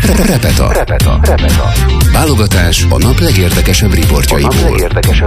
Repeta. Válogatás a nap legérdekesebb riportjaiból.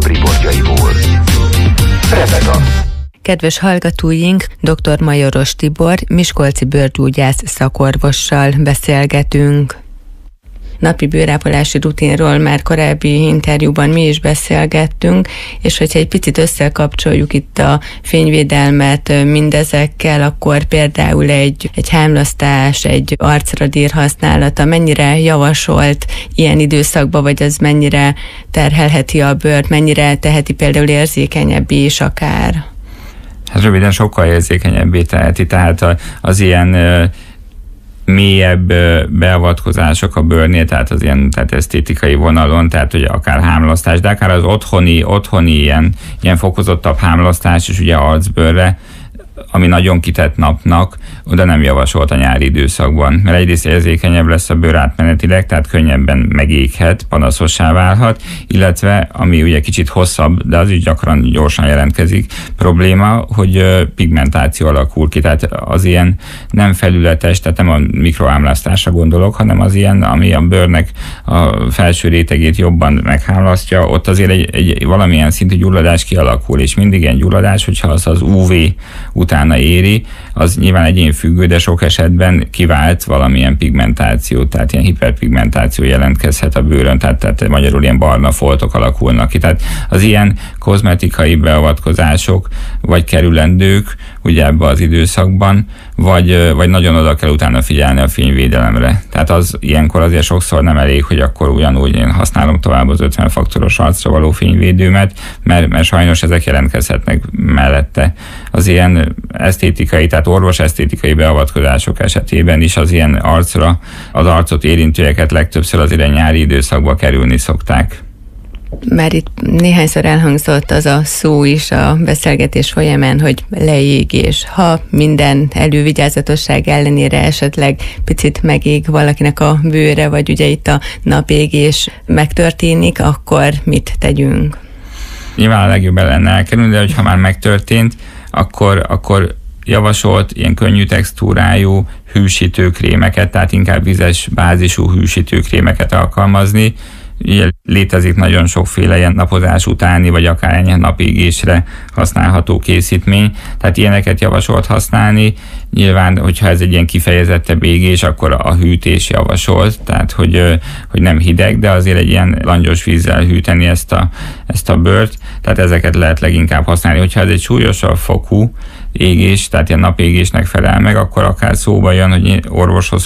Repeta. Kedves hallgatóink, dr. Majoros Tibor, miskolci bőrgyógyász szakorvossal beszélgetünk. Napi bőrápolási rutinról már korábbi interjúban mi is beszélgettünk, és hogyha egy picit összekapcsoljuk itt a fényvédelmet mindezekkel, akkor például egy hámlasztás, egy arcradír használata mennyire javasolt ilyen időszakban, vagy az mennyire terhelheti a bőrt, mennyire teheti például érzékenyebbé is akár? Hát röviden sokkal érzékenyebbé teheti, tehát az ilyen mélyebb beavatkozások a bőrnél, tehát az tehát esztétikai vonalon, tehát ugye akár hámlasztás, de akár az otthoni ilyen fokozottabb hámlasztás is ugye arcbőrre, ami nagyon kitett napnak, oda nem javasolt a nyári időszakban, mert egyrészt érzékenyebb lesz a bőr átmenetileg, tehát könnyebben megéghet, panaszossá válhat, illetve ami ugye kicsit hosszabb, de az is gyakran gyorsan jelentkezik probléma, hogy pigmentáció alakul ki, tehát az ilyen nem felületes, tehát nem a mikrohámlasztásra gondolok, hanem az ilyen, ami a bőrnek a felső rétegét jobban meghámlasztja, ott azért egy valamilyen szintű gyulladás kialakul, és mindig ilyen gyulladás, hogyha az UV utána éri, az nyilván egyénfüggő, de sok esetben kivált valamilyen pigmentáció, tehát ilyen hiperpigmentáció jelentkezhet a bőrön, tehát magyarul ilyen barna foltok alakulnak ki. Tehát az ilyen kozmetikai beavatkozások vagy kerülendők ugye ebbe az időszakban, vagy nagyon oda kell utána figyelni a fényvédelemre. Tehát az ilyenkor azért sokszor nem elég, hogy akkor ugyanúgy én használom tovább az 50 faktoros arcra való fényvédőmet, mert sajnos ezek jelentkezhetnek mellette. Az ilyen esztétikai, tehát orvos esztétikai beavatkozások esetében is az ilyen az arcot érintőeket legtöbbször azért a nyári időszakba kerülni szokták. Már itt néhányszor elhangzott az a szó is a beszélgetés folyamán, hogy leégés. Ha minden elővigyázatosság ellenére esetleg picit megég valakinek a bőre, vagy ugye itt a napégés megtörténik, akkor mit tegyünk? Nyilván a legjobb lenne elkerülni, de hogyha már megtörtént, akkor javasolt ilyen könnyű textúrájú hűsítőkrémeket, tehát inkább vizes bázisú hűsítőkrémeket alkalmazni. Ugye létezik nagyon sokféle ilyen napozás utáni, vagy akár enyhe napégésre használható készítmény, tehát ilyeneket javasolt használni. Nyilván, hogyha ez egy ilyen kifejezettebb égés, akkor a hűtés javasolt, tehát hogy nem hideg, de azért egy ilyen langyos vízzel hűteni ezt a bőrt, tehát ezeket lehet leginkább használni. Hogyha ez egy súlyosabb fokú égés, tehát ilyen napégésnek felel meg, akkor akár szóba jön, hogy orvoshoz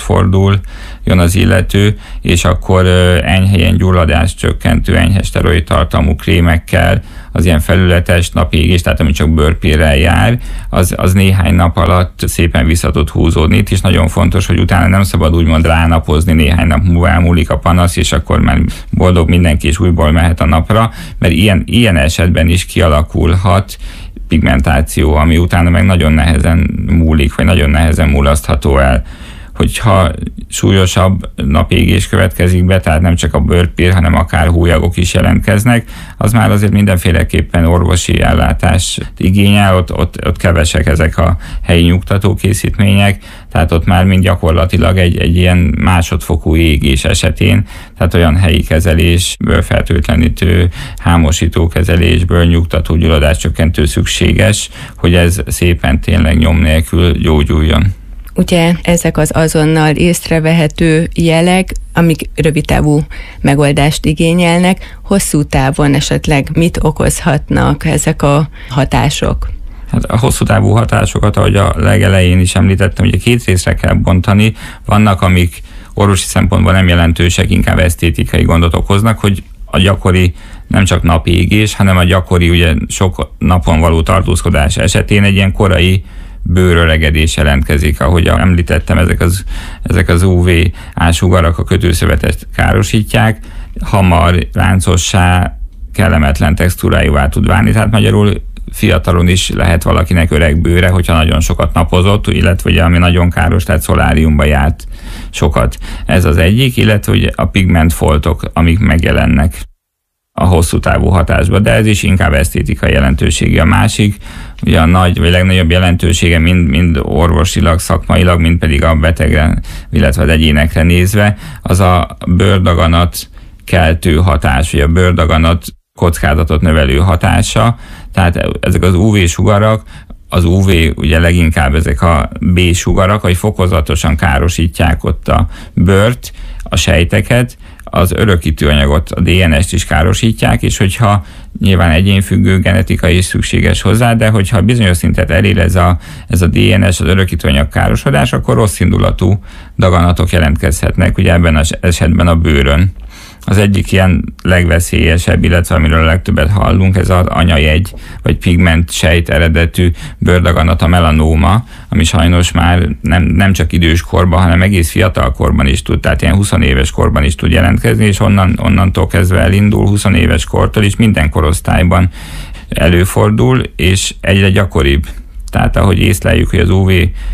jön az illető, és akkor enyhe ilyen gyulladás csökkentő, enyhe szteroid tartalmú krémekkel, az ilyen felületes napégés, tehát ami csak bőrpírrel jár, az néhány nap alatt szépen vissza tud húzódni. Itt is nagyon fontos, hogy utána nem szabad úgymond ránapozni, néhány nap múlva elmúlik a panasz, és akkor már boldog mindenki, és újból mehet a napra, mert ilyen esetben is kialakulhat pigmentáció, ami utána meg nagyon nehezen múlik, vagy nagyon nehezen mulasztható el. Hogyha súlyosabb napégés következik be, tehát nem csak a bőrpír, hanem akár hólyagok is jelentkeznek, az már azért mindenféleképpen orvosi ellátást igényel, ott kevesek ezek a helyi nyugtató készítmények, tehát ott már mind gyakorlatilag egy ilyen másodfokú égés esetén, tehát olyan helyi kezelés, bőrfertőtlenítő, hámosító kezelés, bőrnyugtató, gyulladáscsökkentő szükséges, hogy ez szépen tényleg nyom nélkül gyógyuljon. Ugye ezek az azonnal észrevehető jelek, amik rövidtávú megoldást igényelnek, hosszú távon esetleg mit okozhatnak ezek a hatások? Hát a hosszú távú hatásokat, ahogy a legelején is említettem, ugye két részre kell bontani. Vannak, amik orvosi szempontból nem jelentősek, inkább esztétikai gondot okoznak, hogy a gyakori nem csak napégés, hanem a gyakori ugye sok napon való tartózkodás esetén egy ilyen korai bőröregedés jelentkezik, ahogy említettem, ezek az UV ássugarak a kötőszövetet károsítják, hamar ráncossá, kellemetlen textúrájúvá tud válni, tehát magyarul fiatalon is lehet valakinek öreg bőre, hogyha nagyon sokat napozott, illetve ugye, ami nagyon káros, tehát szoláriumba járt sokat. Ez az egyik, illetve ugye a pigmentfoltok, amik megjelennek. a hosszú távú hatásba, de ez is inkább esztétikai jelentősége. A másik, ugye a nagy vagy legnagyobb jelentősége mind orvosilag, szakmailag, mind pedig a betegre, illetve az egyénekre nézve, az a bőrdaganat keltő hatás, vagy a bőrdaganat kockázatot növelő hatása. Tehát ezek az UV-sugarak, az UV ugye leginkább ezek a B-sugarak, hogy fokozatosan károsítják ott a bőrt, a sejteket, az örökítő anyagot, a DNS-t is károsítják, és hogyha nyilván egyénfüggő genetika is szükséges hozzá, de hogyha bizonyos szintet elér ez a DNS, az örökítő anyag károsodás, akkor rossz indulatú daganatok jelentkezhetnek, ugye ebben az esetben a bőrön. Az egyik ilyen legveszélyesebb, illetve amiről a legtöbbet hallunk, ez az anyajegy, vagy pigment sejt eredetű bőrdaganat, a melanóma, ami sajnos már nem csak idős korban, hanem egész fiatal korban is tud, tehát ilyen 20 éves korban is tud jelentkezni, és onnantól kezdve elindul 20 éves kortól is minden korosztályban előfordul, és egyre gyakoribb. Tehát ahogy észleljük, hogy az UV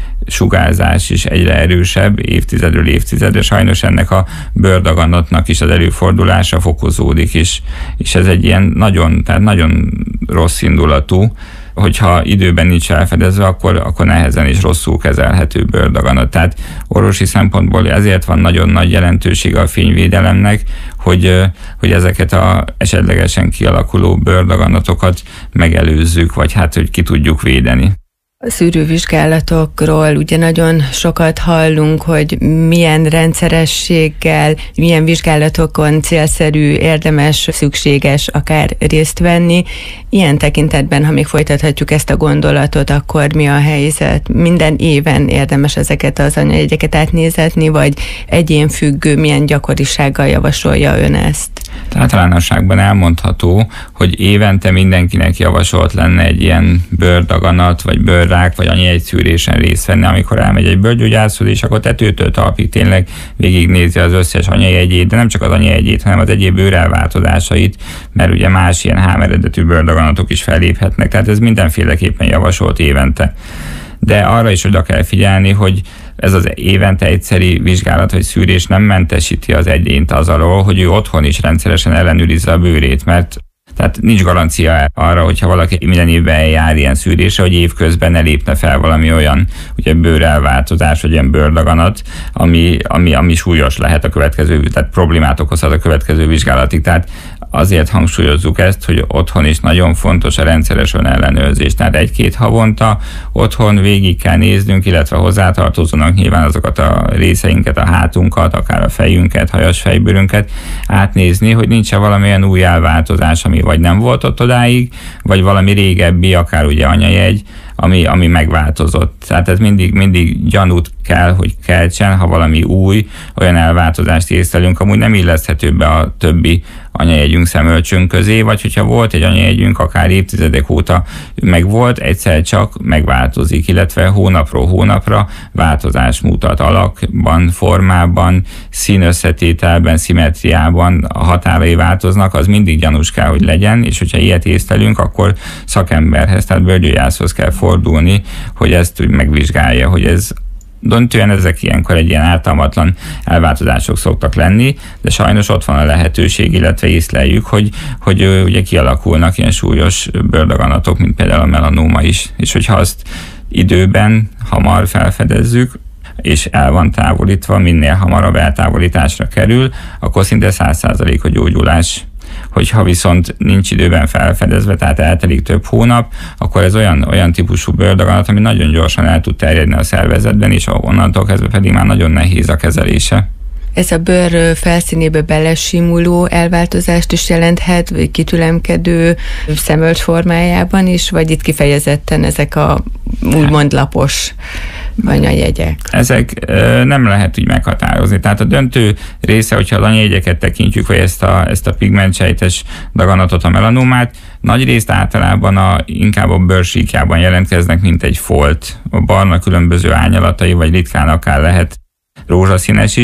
sugárzás is egyre erősebb évtizedről évtizedre, sajnos ennek a bőrdaganatnak is az előfordulása fokozódik is, és ez egy ilyen nagyon rossz indulatú, hogyha időben nincs felfedezve, akkor nehezen és rosszul kezelhető bőrdaganat. Tehát orvosi szempontból ezért van nagyon nagy jelentősége a fényvédelemnek, hogy ezeket a esetlegesen kialakuló bőrdaganatokat megelőzzük, vagy hogy ki tudjuk védeni. A szűrővizsgálatokról ugye nagyon sokat hallunk, hogy milyen rendszerességgel, milyen vizsgálatokon célszerű, érdemes, szükséges akár részt venni. Ilyen tekintetben, ha még folytathatjuk ezt a gondolatot, akkor mi a helyzet? Minden éven érdemes ezeket az anyajegyeket átnézetni, vagy egyénfüggő, milyen gyakorisággal javasolja ön ezt? Általánosságban elmondható, hogy évente mindenkinek javasolt lenne egy ilyen bőrdaganat, vagy bőrrák, vagy anyajegyszűrésen részt venni, amikor elmegy egy bőrgyógyászhoz, és akkor tetőtől talpig tényleg végignézi az összes anyajegyét, de nem csak az anyajegyét, hanem az egyéb bőrelváltozásait, mert ugye más ilyen hámeredetű bőrdaganatok is felléphetnek, tehát ez mindenféleképpen javasolt évente. De arra is oda kell figyelni, hogy ez az évente egyszeri vizsgálat vagy szűrés nem mentesíti az egyént az alól, hogy ő otthon is rendszeresen ellenőrizze a bőrét, mert tehát nincs garancia arra, hogyha valaki minden évben eljár ilyen szűrésre, hogy évközben ne lépne fel valami olyan ugye bőrelváltozás, vagy ilyen bőrdaganat, ami súlyos lehet a következő, tehát problémát okozhat a következő vizsgálatig. Tehát azért hangsúlyozzuk ezt, hogy otthon is nagyon fontos a rendszeres önellenőrzés. Tehát 1-2 havonta otthon végig kell néznünk, illetve hozzátartozónak nyilván azokat a részeinket, a hátunkat, akár a fejünket, hajas fejbőrünket átnézni, hogy nincs-e valamilyen új elváltozás, ami vagy nem volt ott odáig, vagy valami régebbi, akár ugye anyajegy, ami megváltozott. Tehát ez mindig gyanút kell, hogy keltsen, ha valami új, olyan elváltozást észlelünk, amúgy nem illeszthető be a többi anyajegyünk szemölcsünk közé, vagy hogyha volt egy anyajegyünk, akár évtizedek óta meg volt, egyszer csak megváltozik, illetve hónapról hónapra változás mutat alakban, formában, színösszetételben, szimmetriában, a határai változnak, az mindig gyanús kell, hogy legyen, és hogyha ilyet észlelünk, akkor szakemberhez, tehát bőrgyógyászhoz kell fordulni, hogy ezt úgy megvizsgálja, hogy ez döntően ezek ilyenkor egy ilyen ártalmatlan elváltozások szoktak lenni, de sajnos ott van a lehetőség, illetve észleljük, hogy ugye kialakulnak ilyen súlyos bőrdaganatok, mint például a melanóma is, és hogyha azt időben hamar felfedezzük, és el van távolítva, minél hamarabb eltávolításra kerül, akkor szinte 100% a gyógyulás. Hogyha viszont nincs időben felfedezve, tehát eltelik több hónap, akkor ez olyan típusú bőrdaganat, ami nagyon gyorsan el tud terjedni a szervezetben, és onnantól kezdve pedig már nagyon nehéz a kezelése. Ez a bőr felszínébe belesimuló elváltozást is jelenthet, vagy kitülemkedő szemölcs formájában is, vagy itt kifejezetten ezek a úgymond lapos anyajegyek? Ezek nem lehet úgy meghatározni. Tehát a döntő része, hogyha az anyajegyeket tekintjük, vagy ezt a pigmentsejtes daganatot, a melanómát, nagy részt általában inkább a bőrsíkjában jelentkeznek, mint egy folt. A barna különböző árnyalatai, vagy ritkán akár lehet rózsaszínes is,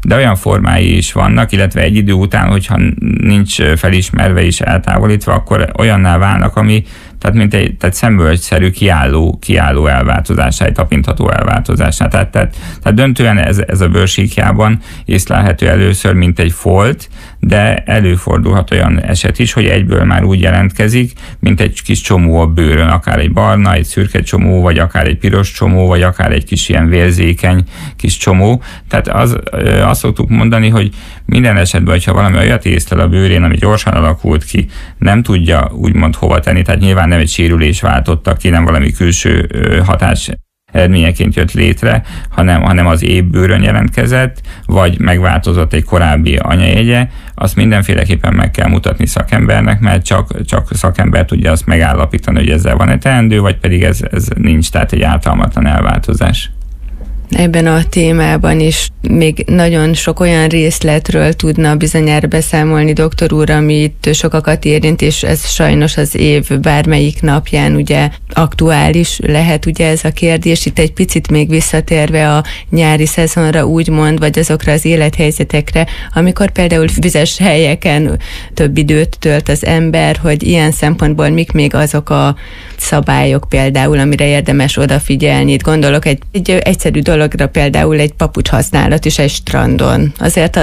de olyan formái is vannak, illetve egy idő után, hogyha nincs felismerve és eltávolítva, akkor olyanná válnak, ami tehát szemüvegszerű kiálló elváltozásá, egy tapintható elváltozásá. Tehát döntően ez a bőrsíkjában észlelhető először, mint egy folt, de előfordulhat olyan eset is, hogy egyből már úgy jelentkezik, mint egy kis csomó a bőrön, akár egy barna, egy szürke csomó, vagy akár egy piros csomó, vagy akár egy kis ilyen vérzékeny kis csomó. Tehát azt szoktuk mondani, hogy minden esetben, hogyha valami olyat észlel a bőrén, ami gyorsan alakult ki, nem tudja úgymond hova tenni, tehát nyilván nem egy sérülés váltotta ki, nem valami külső hatás eredményeként jött létre, hanem az épp bőrön jelentkezett, vagy megváltozott egy korábbi anyajegye, azt mindenféleképpen meg kell mutatni szakembernek, mert csak szakember tudja azt megállapítani, hogy ezzel van-e teendő, vagy pedig ez nincs, tehát egy ártalmatlan elváltozás. Ebben a témában is még nagyon sok olyan részletről tudna bizonyára beszámolni, doktor úr, ami itt sokakat érint, és ez sajnos az év bármelyik napján ugye aktuális lehet ugye ez a kérdés. Itt egy picit még visszatérve a nyári szezonra úgymond, vagy azokra az élethelyzetekre, amikor például vizes helyeken több időt tölt az ember, hogy ilyen szempontból mik még azok a szabályok például, amire érdemes odafigyelni. Itt gondolok egy egyszerű dologra, például egy papucs használat is egy strandon. Azért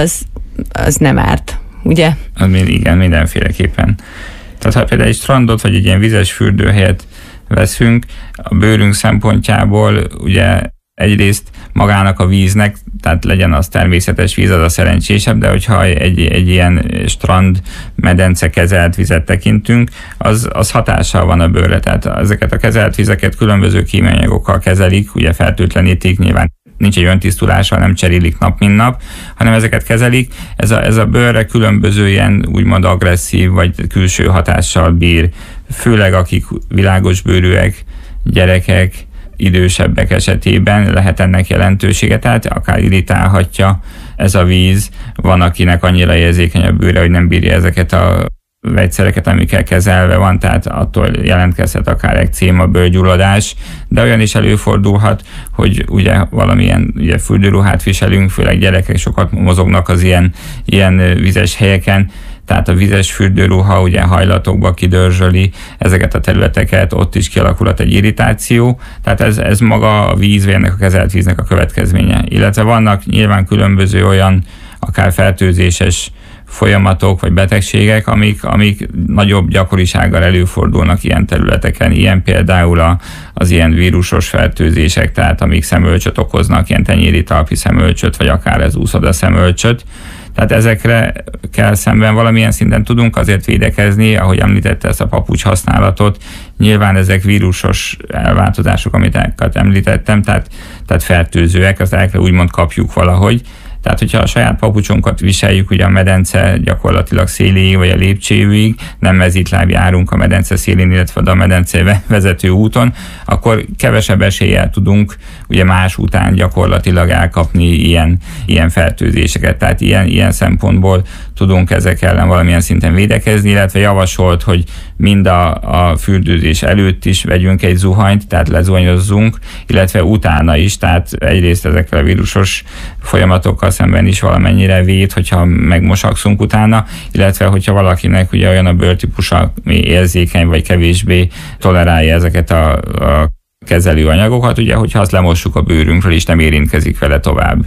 az nem árt, ugye? Igen, mindenféleképpen. Tehát ha például egy strandot, vagy egy ilyen vizes fürdőhelyet veszünk, a bőrünk szempontjából ugye egyrészt magának a víznek, tehát legyen az természetes víz, az a szerencsésebb, de hogyha egy ilyen strand medence kezelt vizet tekintünk, az hatással van a bőrre. Tehát ezeket a kezelt vizeket különböző kémianyagokkal kezelik, ugye fertőtlenítik, nyilván nincs egy öntisztulással, nem cserélik nap, mint nap, hanem ezeket kezelik. Ez a bőrre különböző ilyen úgymond agresszív vagy külső hatással bír, főleg akik világos bőrűek, gyerekek, idősebbek esetében lehet ennek jelentősége, tehát akár irritálhatja ez a víz. Van, akinek annyira érzékeny a bőre, hogy nem bírja ezeket a vegyszereket, amikkel kezelve van, tehát attól jelentkezhet akár ekcéma, bőrgyulladás, de olyan is előfordulhat, hogy ugye valamilyen fürdőruhát viselünk, főleg gyerekek sokat mozognak az ilyen vizes helyeken, tehát a vizes fürdőruha ugye hajlatokba kidörzsöli ezeket a területeket, ott is kialakulhat egy irritáció, tehát ez maga a víz, vagy ennek a kezelt víznek a következménye. Illetve vannak nyilván különböző olyan akár fertőzéses folyamatok vagy betegségek, amik nagyobb gyakorisággal előfordulnak ilyen területeken. Ilyen például az ilyen vírusos fertőzések, tehát amik szemölcsöt okoznak, ilyen tenyéri talpi szemölcsöt, vagy akár ez úszoda szemölcsöt. Tehát ezekre kell szemben valamilyen szinten tudunk azért védekezni, ahogy említette ezt a papucs használatot. Nyilván ezek vírusos elváltozások, amit említettem, tehát fertőzőek, azt el kell úgymond kapjuk valahogy. Tehát, hogyha a saját papucsunkat viseljük, ugye a medence gyakorlatilag széléig, vagy a lépcsőig, nem mezítláb járunk a medence szélén, illetve a medence vezető úton, akkor kevesebb eséllyel tudunk ugye más után gyakorlatilag elkapni ilyen fertőzéseket. Tehát ilyen szempontból tudunk ezek ellen valamilyen szinten védekezni, illetve javasolt, hogy mind a fürdőzés előtt is vegyünk egy zuhanyt, tehát lezuhanyozzunk, illetve utána is, tehát egyrészt ezekkel a vírusos folyamatokkal szemben is valamennyire véd, hogyha megmosakszunk utána, illetve hogyha valakinek ugye olyan a bőrtípusa, ami érzékeny vagy kevésbé tolerálja ezeket a kezelő anyagokat, ugye, hogyha azt lemossuk a bőrünkről, és nem érintkezik vele tovább.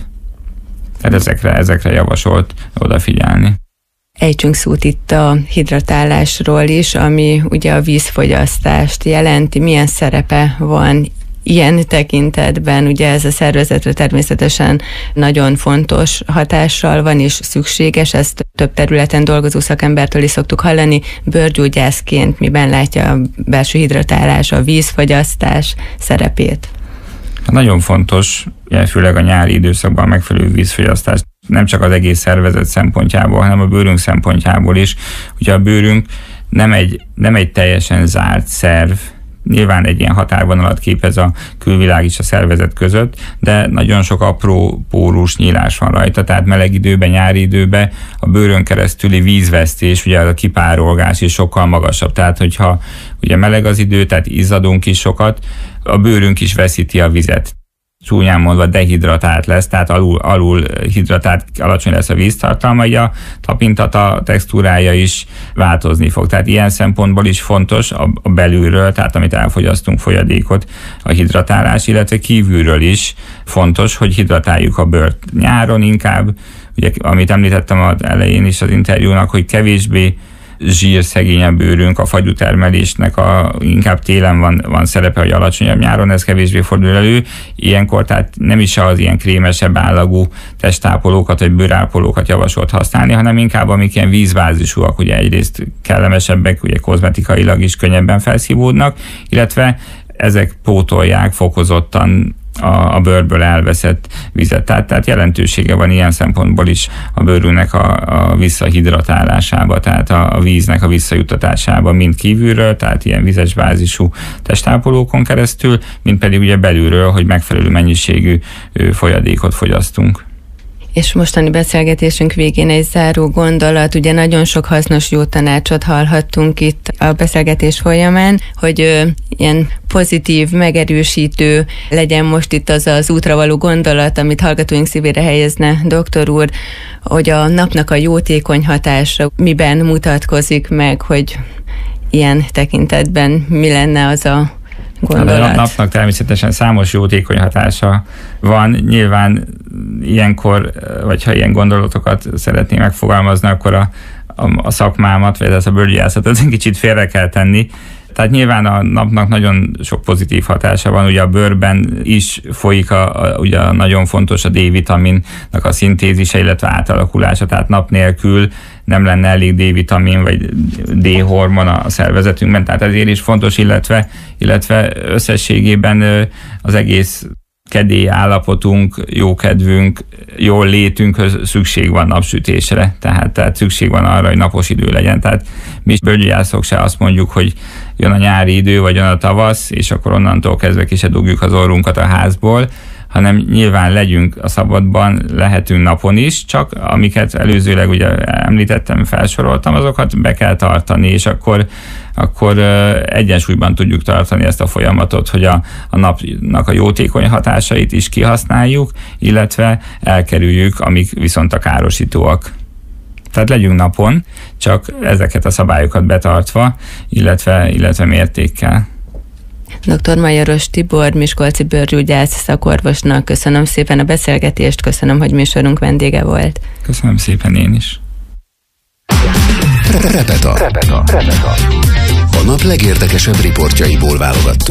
Tehát ezekre javasolt odafigyelni. Ejtsünk szót itt a hidratálásról is, ami ugye a vízfogyasztást jelenti. Milyen szerepe van ilyen tekintetben? Ugye ez a szervezetre természetesen nagyon fontos hatással van, és szükséges, ezt több területen dolgozó szakembertől is szoktuk hallani. Bőrgyógyászként miben látja a belső hidratálás, a vízfogyasztás szerepét? Nagyon fontos, főleg a nyári időszakban megfelelő vízfogyasztás, nem csak az egész szervezet szempontjából, hanem a bőrünk szempontjából is. Ugye a bőrünk nem egy teljesen zárt szerv, nyilván egy ilyen határvonalat képez a külvilág és a szervezet között, de nagyon sok apró pórus nyílás van rajta, tehát meleg időben, nyári időben a bőrön keresztüli vízvesztés, ugye a kipárolgás is sokkal magasabb, tehát hogyha ugye meleg az idő, tehát izzadunk is sokat, a bőrünk is veszíti a vizet. csúnyán mondva dehidratált lesz, tehát alul hidratált, alacsony lesz a víztartalma, így a tapintata, textúrája is változni fog. Tehát ilyen szempontból is fontos a belülről, tehát amit elfogyasztunk folyadékot, a hidratálás, illetve kívülről is fontos, hogy hidratáljuk a bőrt. Nyáron inkább, ugye, amit említettem az elején is az interjúnak, hogy kevésbé zsírszegényebb bőrünk, a fagyútermelésnek inkább télen van szerepe, hogy alacsonyabb, nyáron ez kevésbé fordul elő. Ilyenkor tehát nem is az ilyen krémesebb állagú testápolókat vagy bőrápolókat javasolt használni, hanem inkább amik ilyen vízbázisúak, ugye egyrészt kellemesebbek, ugye kozmetikailag is könnyebben felszívódnak, illetve ezek pótolják fokozottan a bőrből elveszett vizet. Tehát jelentősége van ilyen szempontból is a bőrünknek a visszahidratálásába, tehát a víznek a visszajuttatásába, mind kívülről, tehát ilyen vizes bázisú testápolókon keresztül, mind pedig ugye belülről, hogy megfelelő mennyiségű folyadékot fogyasztunk. És mostani beszélgetésünk végén egy záró gondolat, ugye nagyon sok hasznos jó tanácsot hallhattunk itt a beszélgetés folyamán, hogy ilyen pozitív, megerősítő legyen most itt az útra való gondolat, amit hallgatóink szívére helyezne doktor úr, hogy a napnak a jótékony hatása miben mutatkozik meg, hogy ilyen tekintetben mi lenne az a gondolat. A napnak természetesen számos jótékony hatása van. Nyilván ilyenkor, vagy ha ilyen gondolatokat szeretnék megfogalmazni, akkor a szakmámat, vagy ez a bőrgyógyászatot kicsit félre kell tenni. Tehát nyilván a napnak nagyon sok pozitív hatása van, ugye a bőrben is folyik ugye nagyon fontos a D-vitaminnak a szintézise, illetve átalakulása, tehát nap nélkül nem lenne elég D-vitamin vagy D-hormon a szervezetünkben, tehát ezért is fontos, illetve összességében az egész kedély állapotunk, jókedvünk, jól létünkhöz szükség van napsütésre, tehát szükség van arra, hogy napos idő legyen. Tehát mi bőrgyógyászok se azt mondjuk, hogy jön a nyári idő, vagy jön a tavasz, és akkor onnantól kezdve ki se dugjuk az orrunkat a házból, hanem nyilván legyünk a szabadban, lehetünk napon is, csak amiket előzőleg ugye említettem, felsoroltam, azokat be kell tartani, és akkor egyensúlyban tudjuk tartani ezt a folyamatot, hogy a napnak a jótékony hatásait is kihasználjuk, illetve elkerüljük, amik viszont a károsítóak. Tehát legyünk napon, csak ezeket a szabályokat betartva, illetve mértékkel. Dr. Majoros Tibor, miskolci bőrgyógyász szakorvosnak köszönöm szépen a beszélgetést, köszönöm, hogy műsorunk vendége volt. Köszönöm szépen én is. Repeta. A nap legérdekesebb riportjaiból válogattunk.